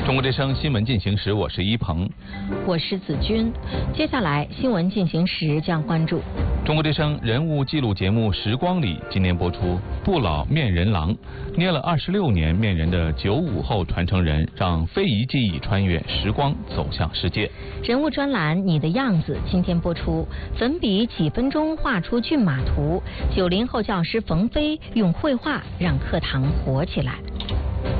中国之声新闻进行时，我是一鹏， 我是子君。接下来新闻进行时将关注中国之声人物记录节目《时光里》今年播出不老面人郎，捏了26年面人的95后传承人，让非遗技艺穿越时光走向世界。 人物专栏《你的样子》今天播出，粉笔几分钟画出骏马图，90后教师冯飞用绘画让课堂活起来。